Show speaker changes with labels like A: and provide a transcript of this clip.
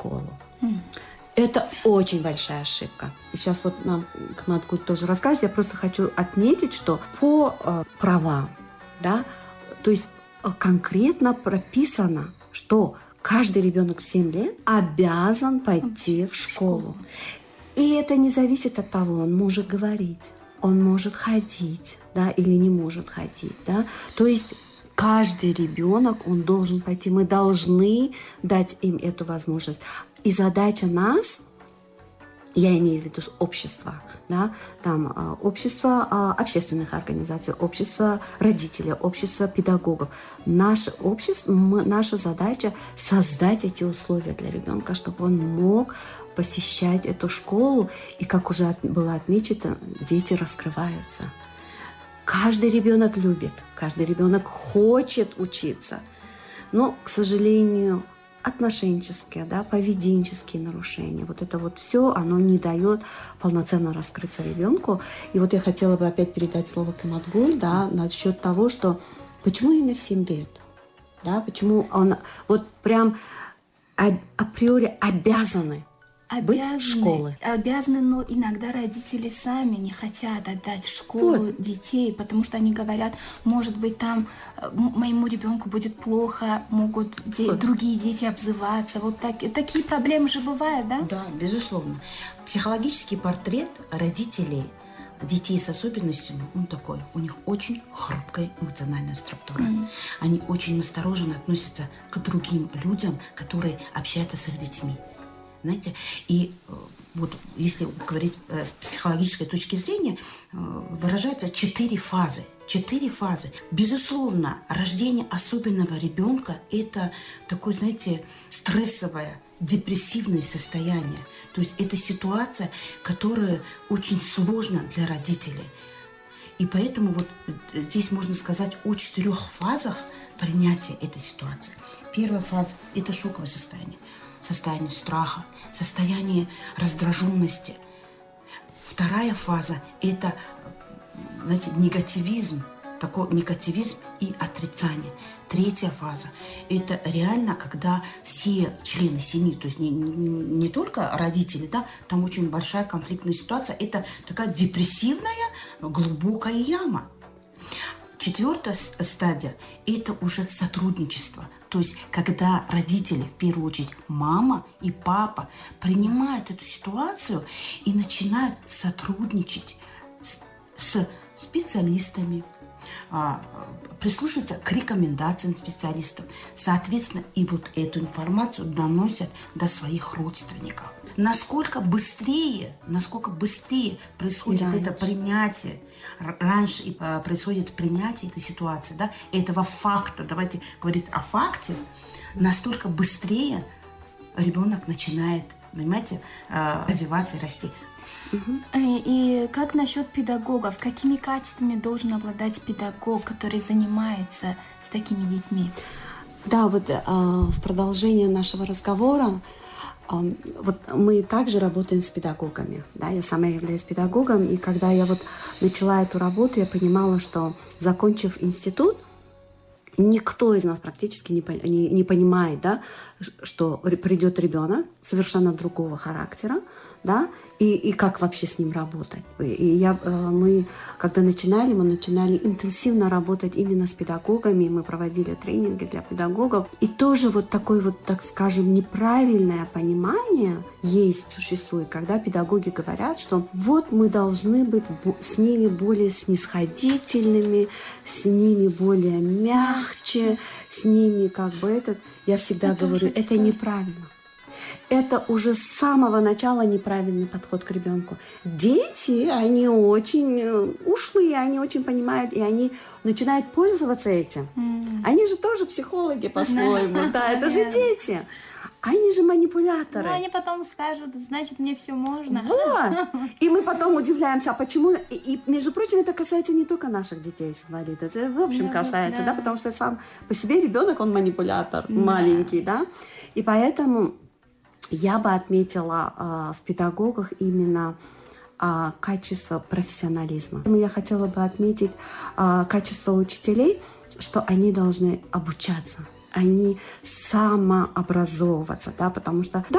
A: школу. Это очень большая ошибка. И сейчас вот нам Кматгуль тоже расскажет. Я просто хочу отметить, что по правам, да, то есть конкретно прописано, что каждый ребенок в 7 лет обязан пойти в школу. И это не зависит от того, он может говорить, он может ходить, да, или не может ходить, да. То есть каждый ребенок, он должен пойти. Мы должны дать им эту возможность. И задача нас, я имею в виду общество, да, там общество общественных организаций, общество родителей, общество педагогов. Наше общество, наша задача создать эти условия для ребенка, чтобы он мог посещать эту школу. И, как уже было отмечено, дети раскрываются. Каждый ребенок любит, каждый ребенок хочет учиться. Но, к сожалению, отношенческие, да, поведенческие нарушения, вот это вот все, оно не дает полноценно раскрыться ребенку. И вот я хотела бы опять передать слово Кматгуль, да, насчет того, что почему именно в 7 лет, да, почему он вот прям априори обязаны быть в школе.
B: Обязаны, но иногда родители сами не хотят отдать в школу детей, потому что они говорят, может быть, там моему ребенку будет плохо, могут другие дети обзываться. Вот такие проблемы же бывают, да?
C: Да, безусловно. Психологический портрет родителей детей с особенностями, он такой. У них очень хрупкая эмоциональная структура. Они очень настороженно относятся к другим людям, которые общаются с их детьми. Знаете, и вот если говорить с психологической точки зрения, выражаются 4 фазы. 4 фазы. Безусловно, рождение особенного ребенка – это такое, знаете, стрессовое, депрессивное состояние. То есть это ситуация, которая очень сложна для родителей. И поэтому вот здесь можно сказать о 4 фазах принятия этой ситуации. Первая фаза – это шоковое состояние. Состояние страха, состояние раздраженности. Вторая фаза – это, знаете, негативизм, такой негативизм и отрицание. Третья фаза – это реально, когда все члены семьи, то есть не только родители, да, там очень большая конфликтная ситуация, это такая депрессивная глубокая яма. 4-я стадия – это уже сотрудничество. То есть, когда родители, в первую очередь мама и папа, принимают эту ситуацию и начинают сотрудничать с специалистами, прислушиваться к рекомендациям специалистов, соответственно, и вот эту информацию доносят до своих родственников. Насколько быстрее происходит это принятие, раньше происходит принятие этой ситуации, да, этого факта, давайте говорить о факте, настолько быстрее ребенок начинает, понимаете, развиваться и расти.
B: И как насчет педагогов? Какими качествами должен обладать педагог, который занимается с такими детьми?
A: Да, вот в продолжение нашего разговора вот мы также работаем с педагогами. Да, я сама являюсь педагогом, и когда я вот начала эту работу, я понимала, что, закончив институт, никто из нас практически не понимает, да, что придет ребенок совершенно другого характера, да, и как вообще с ним работать. И мы, когда начинали, мы начинали интенсивно работать именно с педагогами, мы проводили тренинги для педагогов. И тоже вот такое вот, так скажем, неправильное понимание существует, когда педагоги говорят, что вот мы должны быть с ними более снисходительными, с ними более мягче, с ними как бы это... Я всегда говорю, это неправильно. Это уже с самого начала неправильный подход к ребенку. Дети, они очень ушлые, они очень понимают, и они начинают пользоваться этим. Они же тоже психологи по-своему. Да, это же дети. Они же манипуляторы.
B: Ну, они потом скажут, значит, мне все можно.
A: Вот. И мы потом удивляемся, а почему... И, между прочим, это касается не только наших детей с инвалидом. Это, в общем, касается, да, потому что сам по себе ребенок, он манипулятор, маленький, да. И поэтому я бы отметила в педагогах именно качество профессионализма. Я хотела бы отметить качество учителей, что они должны обучаться. Они самообразовываться, да, потому что, да,